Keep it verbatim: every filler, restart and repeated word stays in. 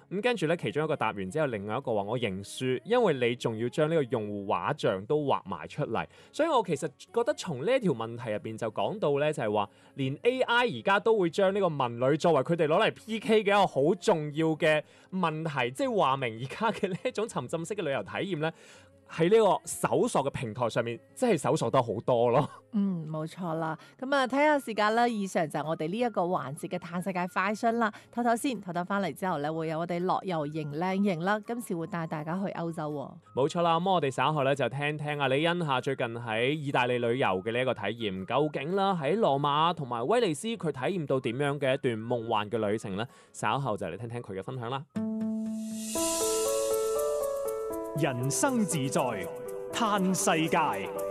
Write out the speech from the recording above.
咁跟住咧，其中一個答完之後，另外一個話我認輸，因為你仲要將呢個用戶畫像都畫埋出嚟。所以我其實覺得從呢一條問題入邊就講到咧，就係話連 A I 而家都會將呢個文旅作為佢哋攞嚟 P K 嘅一個好重要嘅問題，即係話明而家嘅呢一種沉浸式嘅旅遊體驗咧，喺呢個搜索嘅平台上面，真係搜索得好多咯。 嗯，冇錯啦。咁啊，睇下時間啦。以上就係我哋呢一個環節嘅嘆世界快訊啦。唞唞先，唞唞翻嚟之後咧，會有我哋樂遊型靚型啦。今次會帶大家去歐洲喎。 冇錯啦，咁我哋稍後咧就聽聽阿李欣夏最近喺意大利旅遊嘅呢一個體驗，究竟啦喺羅馬同埋威尼斯佢體驗到點樣嘅一段夢幻嘅旅程咧？稍後就嚟聽聽佢嘅分享啦。 人生自在嘆世界。